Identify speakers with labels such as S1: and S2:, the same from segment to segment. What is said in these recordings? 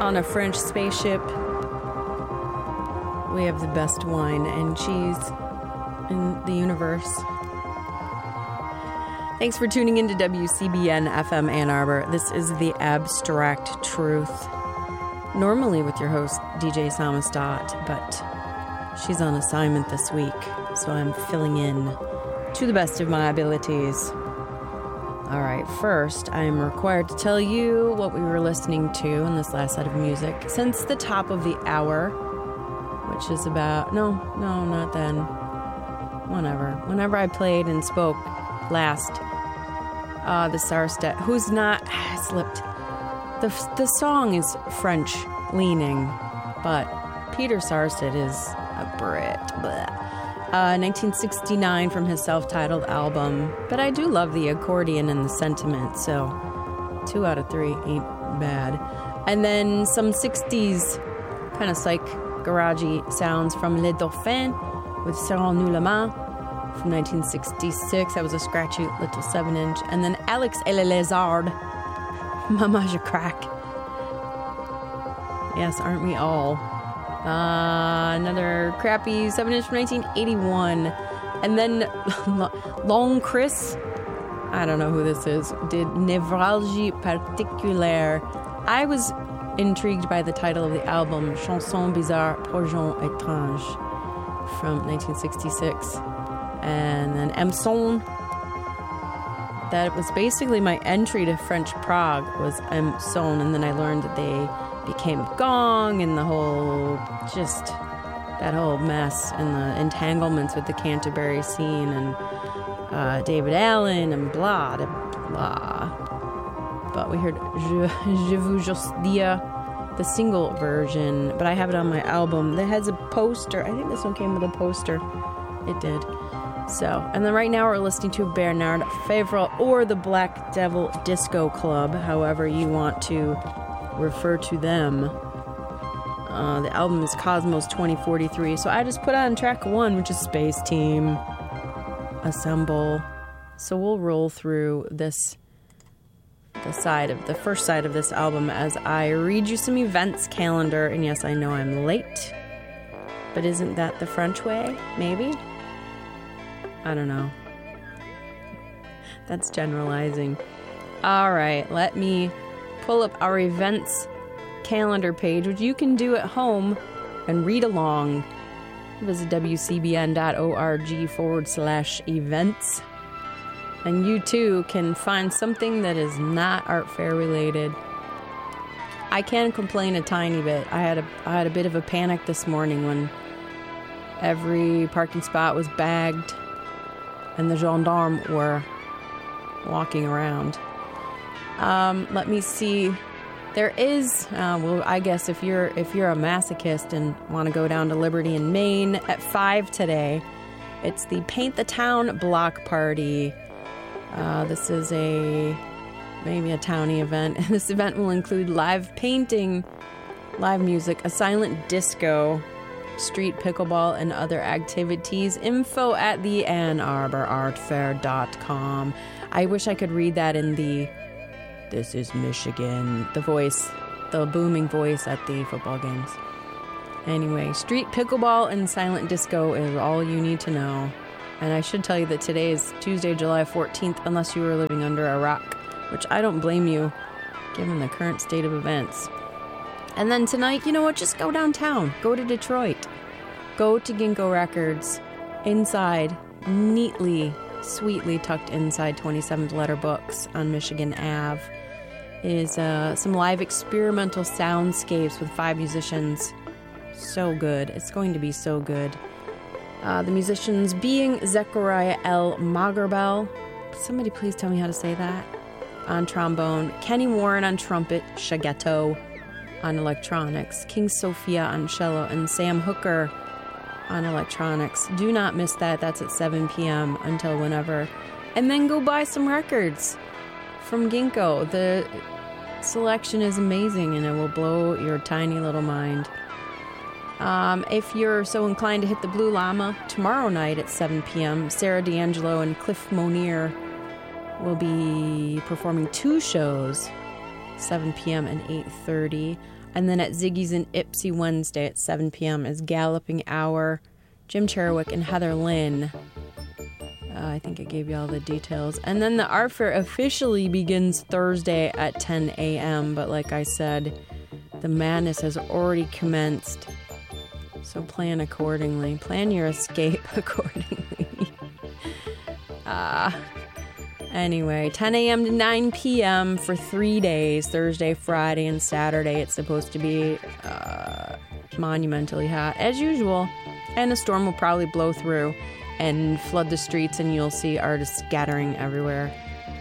S1: on a French spaceship. We have the best wine and cheese in the universe. Thanks for tuning in to WCBN FM Ann Arbor. This is The Abstract Truth. Normally with your host, DJ Samastat, but she's on assignment this week, so I'm filling in to the best of my abilities. All right, first, I'm required to tell you what we were listening to in this last set of music since the top of the hour, which is about, no, not then, whenever I played and spoke last, the Sarstedt, who's not, slipped, the song is French leaning, but Peter Sarstedt is a Brit, 1969 from his self-titled album, but I do love the accordion and the sentiment, so 2 out of 3 ain't bad. And then some 60s kind of psych garagey sounds from Les Dauphins with Serrons-nous la main from 1966. That was a scratchy little 7-inch. And then Alex et les Lézards, Mama Je Crack. Yes, aren't we all? Another crappy 7-inch from 1981. And then Long Chris, I don't know who this is, did Névralgie Particulière. I was intrigued by the title of the album, Chanson Bizarre pour gens étranges, from 1966. And then Emson, that was basically my entry to French Prague, was Emson, and then I learned that they became Gong and that whole mess and the entanglements with the Canterbury scene and David Allen and blah, blah. But we heard Je vous juste dire, the single version, but I have it on my album that has a poster. I think this one came with a poster. It did. So, and then right now we're listening to Bernard Favre or the Black Devil Disco Club, however you want to refer to them. The album is Cosmos 2043, so I just put on track 1, which is Space Team Assemble. So we'll roll through the first side of this album as I read you some events calendar. And yes, I know I'm late, but isn't that the French way? Maybe? I don't know. That's generalizing. All right, let me pull up our events calendar page, which you can do at home and read along. Visit wcbn.org/events. And you too can find something that is not art fair related. I can complain a tiny bit. I had a bit of a panic this morning when every parking spot was bagged and the gendarmes were walking around. Let me see. There is, I guess if you're a masochist and want to go down to Liberty in Maine at 5 today, it's the Paint the Town Block Party. This is maybe a townie event. This event will include live painting, live music, a silent disco, street pickleball, and other activities. Info at the AnnArborArtFair.com. I wish I could read that in the "This is Michigan," the voice, the booming voice at the football games. Anyway, street pickleball and silent disco is all you need to know. And I should tell you that today is Tuesday, July 14th, unless you were living under a rock, which I don't blame you, given the current state of events. And then tonight, you know what? Just go downtown. Go to Detroit. Go to Ginkgo Records. Inside, neatly, sweetly tucked inside 27th Letter Books on Michigan Ave, is some live experimental soundscapes with 5 musicians. So good. It's going to be so good. The musicians being Zechariah L. Magerbel. Somebody please tell me how to say that. On trombone. Kenny Warren on trumpet. Shagetto on electronics. King Sophia on cello. And Sam Hooker on electronics. Do not miss that. That's at 7 p.m. until whenever. And then go buy some records from Ginkgo. The selection is amazing and it will blow your tiny little mind. If you're so inclined to hit the Blue Llama, tomorrow night at 7 p.m., Sarah D'Angelo and Cliff Monier will be performing 2 shows. 7 p.m. and 8:30. And then at Ziggy's in Ypsi Wednesday at 7 p.m. is Galloping Hour, Jim Cherwick and Heather Lynn. I think I gave you all the details. And then the art fair officially begins Thursday at 10 a.m. But like I said, the madness has already commenced. So plan accordingly. Plan your escape accordingly. Anyway, 10 a.m. to 9 p.m. for 3 days, Thursday, Friday, and Saturday. It's supposed to be monumentally hot, as usual. And a storm will probably blow through and flood the streets, and you'll see artists scattering everywhere.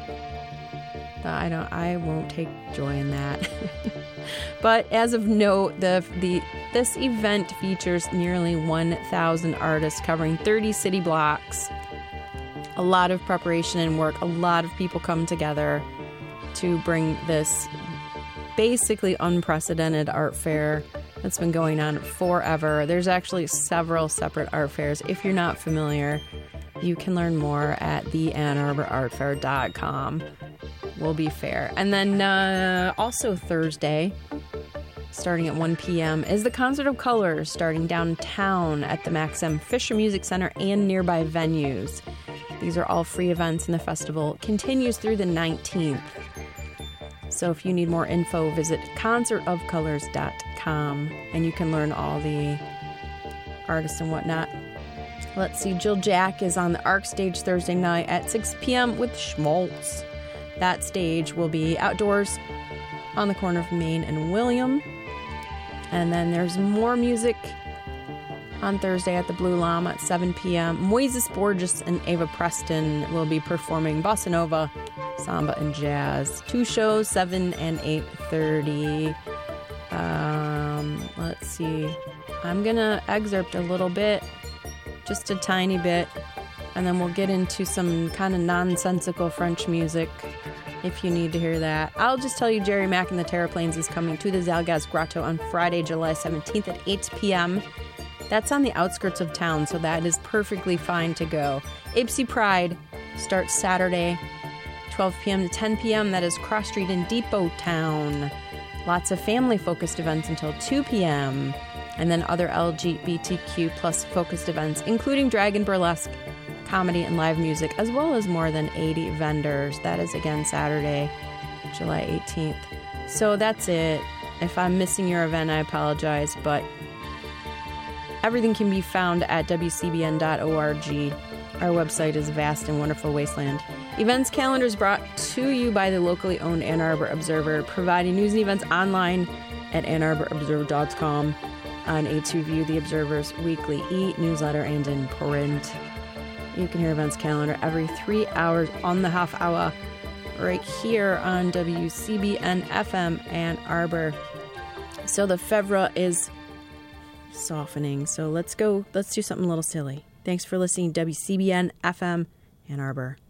S1: I won't take joy in that. But as of note, this event features nearly 1,000 artists covering 30 city blocks. A lot of preparation and work. A lot of people come together to bring this basically unprecedented art fair that's been going on forever. There's actually several separate art fairs. If you're not familiar, you can learn more at theAnnArborArtFair.com. Will be fair. And then also Thursday, starting at 1 p.m., is the Concert of Colors, starting downtown at the Max M. Fisher Music Center and nearby venues. These are all free events, and the festival continues through the 19th. So if you need more info, visit concertofcolors.com, and you can learn all the artists and whatnot. Let's see, Jill Jack is on the ARC stage Thursday night at 6 p.m. with Schmaltz. That stage will be outdoors on the corner of Main and William. And then there's more music on Thursday at the Blue Llama at 7 p.m. Moises Borges and Ava Preston will be performing bossa nova, samba, and jazz. 2 shows, 7 and 8:30. Let's see. I'm going to excerpt a little bit, just a tiny bit, and then we'll get into some kind of nonsensical French music if you need to hear that. I'll just tell you Jerry Mack and the Terraplanes is coming to the Zalgaz Grotto on Friday, July 17th at 8 p.m. That's on the outskirts of town, so that is perfectly fine to go. Ypsi Pride starts Saturday, 12 p.m. to 10 p.m. That is Cross Street in Depot Town. Lots of family-focused events until 2 p.m. And then other LGBTQ plus focused events, including drag and burlesque, comedy, and live music, as well as more than 80 vendors. That is, again, Saturday, July 18th. So that's it. If I'm missing your event, I apologize, but everything can be found at WCBN.org. Our website is Vast and Wonderful Wasteland. Events calendar is brought to you by the locally owned Ann Arbor Observer, providing news and events online at AnnArborObserver.com, on A2View, the Observer's weekly e-newsletter, and in print. You can hear events calendar every 3 hours on the half hour right here on WCBN FM Ann Arbor. So the Fevra is softening. So let's do something a little silly. Thanks for listening to WCBN FM Ann Arbor.